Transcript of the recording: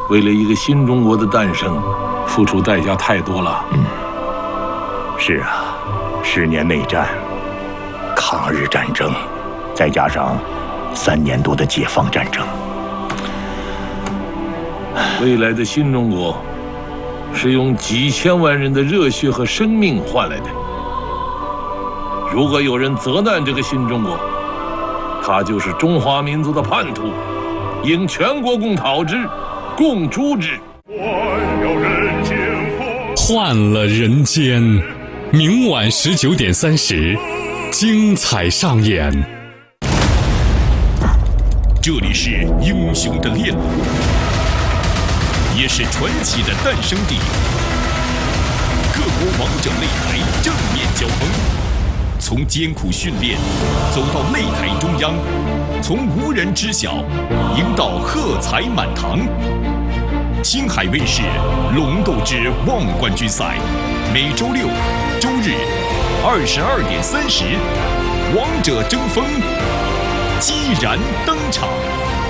为了一个新中国的诞生，付出代价太多了。 是啊，10年内战、抗日战争，再加上3年多的解放战争， 未来的新中国是用几千万人的热血和生命换来的。如果有人责难这个新中国，他就是中华民族的叛徒，应全国共讨之，共诛之。 换了人间，明晚19点30，精彩上演。 这里是英雄的炼炉，也是传奇的诞生地。各国王者擂台正面交锋，从艰苦训练走到擂台中央，从无人知晓赢到喝彩满堂。青海卫视《龙斗之望冠军赛》，每周六、周日22点30，王者争锋，激然登场。